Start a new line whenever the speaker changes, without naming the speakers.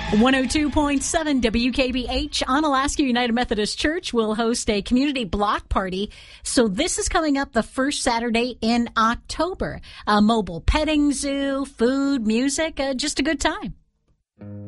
102.7 WKBH, Onalaska United Methodist Church will host a community block party. So this is coming up the first Saturday in October. A mobile petting zoo, food, music, just a good time.